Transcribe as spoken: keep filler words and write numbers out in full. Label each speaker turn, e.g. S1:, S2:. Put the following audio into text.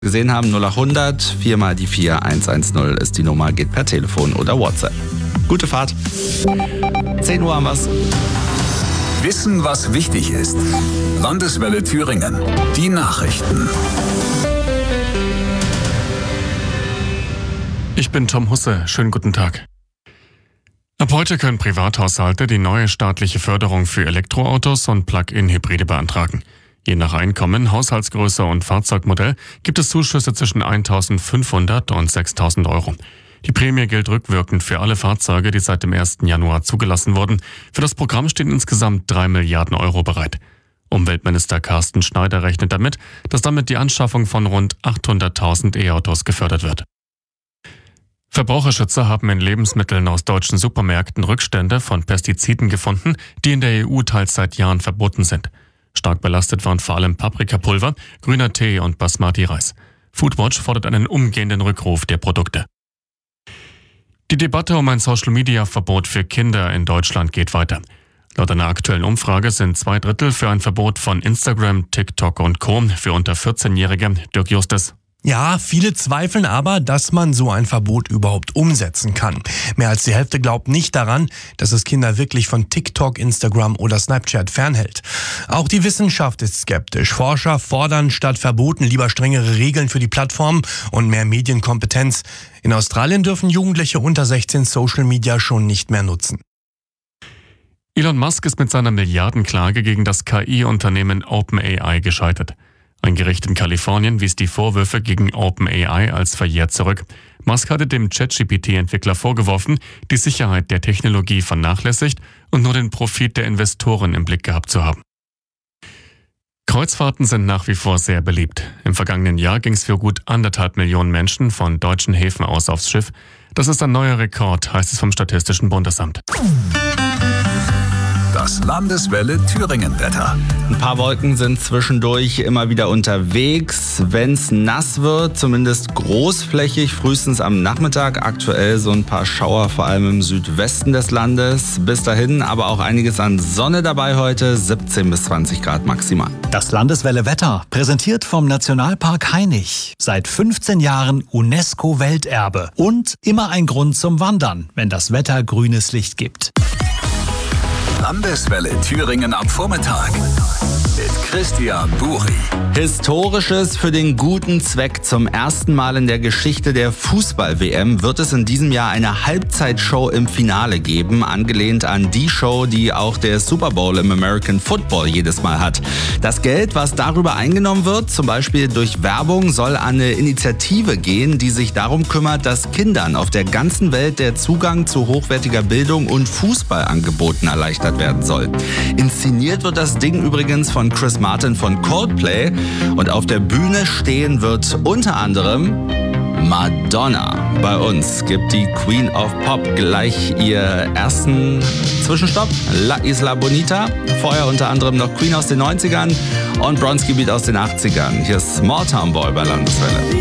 S1: gesehen haben, null acht hundert, vier mal die vier, eins eins null ist die Nummer, geht per Telefon oder WhatsApp. Gute Fahrt. zehn Uhr haben wir's.
S2: Wissen, was wichtig ist. Landeswelle Thüringen. Die Nachrichten.
S3: Ich bin Tom Husse. Schönen guten Tag. Ab heute können Privathaushalte die neue staatliche Förderung für Elektroautos und Plug-in-Hybride beantragen. Je nach Einkommen, Haushaltsgröße und Fahrzeugmodell gibt es Zuschüsse zwischen eintausendfünfhundert und sechstausend Euro. Die Prämie gilt rückwirkend für alle Fahrzeuge, die seit dem ersten Januar zugelassen wurden. Für das Programm stehen insgesamt drei Milliarden Euro bereit. Umweltminister Carsten Schneider rechnet damit, dass damit die Anschaffung von rund achthunderttausend E-Autos gefördert wird. Verbraucherschützer haben in Lebensmitteln aus deutschen Supermärkten Rückstände von Pestiziden gefunden, die in der E U teils seit Jahren verboten sind. Stark belastet waren vor allem Paprikapulver, grüner Tee und Basmati-Reis. Foodwatch fordert einen umgehenden Rückruf der Produkte. Die Debatte um ein Social-Media-Verbot für Kinder in Deutschland geht weiter. Laut einer aktuellen Umfrage sind zwei Drittel für ein Verbot von Instagram, TikTok und Co. für unter vierzehnjährige. Dirk Justus.
S4: Ja, viele zweifeln aber, dass man so ein Verbot überhaupt umsetzen kann. Mehr als die Hälfte glaubt nicht daran, dass es Kinder wirklich von TikTok, Instagram oder Snapchat fernhält. Auch die Wissenschaft ist skeptisch. Forscher fordern statt Verboten lieber strengere Regeln für die Plattformen und mehr Medienkompetenz. In Australien dürfen Jugendliche unter sechzehn Social Media schon nicht mehr nutzen.
S3: Elon Musk ist mit seiner Milliardenklage gegen das K I-Unternehmen OpenAI gescheitert. Ein Gericht in Kalifornien wies die Vorwürfe gegen OpenAI als verjährt zurück. Musk hatte dem ChatGPT-Entwickler vorgeworfen, die Sicherheit der Technologie vernachlässigt und nur den Profit der Investoren im Blick gehabt zu haben. Kreuzfahrten sind nach wie vor sehr beliebt. Im vergangenen Jahr ging es für gut anderthalb Millionen Menschen von deutschen Häfen aus aufs Schiff. Das ist ein neuer Rekord, heißt es vom Statistischen Bundesamt.
S2: Das Landeswelle Thüringen-Wetter.
S1: Ein paar Wolken sind zwischendurch immer wieder unterwegs, wenn es nass wird, zumindest großflächig, frühestens am Nachmittag. Aktuell so ein paar Schauer, vor allem im Südwesten des Landes. Bis dahin aber auch einiges an Sonne dabei heute, siebzehn bis zwanzig Grad maximal.
S5: Das Landeswelle Wetter, präsentiert vom Nationalpark Hainich. Seit fünfzehn Jahren UNESCO-Welterbe. Und immer ein Grund zum Wandern, wenn das Wetter grünes Licht gibt.
S2: Landeswelle Thüringen am Vormittag mit Christian Buri.
S1: Historisches für den guten Zweck. Zum ersten Mal in der Geschichte der Fußball-W M wird es in diesem Jahr eine Halbzeitshow im Finale geben, angelehnt an die Show, die auch der Super Bowl im American Football jedes Mal hat. Das Geld, was darüber eingenommen wird, zum Beispiel durch Werbung, soll an eine Initiative gehen, die sich darum kümmert, dass Kindern auf der ganzen Welt der Zugang zu hochwertiger Bildung und Fußballangeboten erleichtert werden soll. Inszeniert wird das Ding übrigens von Chris Martin von Coldplay und auf der Bühne stehen wird unter anderem Madonna. Bei uns gibt die Queen of Pop gleich ihr ersten Zwischenstopp, La Isla Bonita. Vorher unter anderem noch Queen aus den neunzigern und Bronski Beat aus den achtzigern. Hier ist Small Town Boy bei Landeswelle.